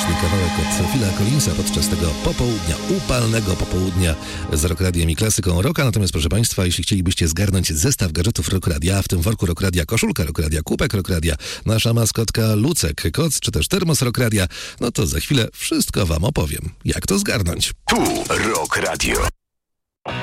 fantastyczny kawałek od Phila Collinsa podczas tego popołudnia, upalnego popołudnia z Rock Radiem i klasyką rocka. Natomiast proszę Państwa, jeśli chcielibyście zgarnąć zestaw gadżetów Rock Radia, a w tym worku Rock Radia koszulka Rock Radia, kubek Rock Radia, nasza maskotka Lucek, koc czy też termos Rock Radia, no to za chwilę wszystko Wam opowiem, jak to zgarnąć. Tu Rock Radio.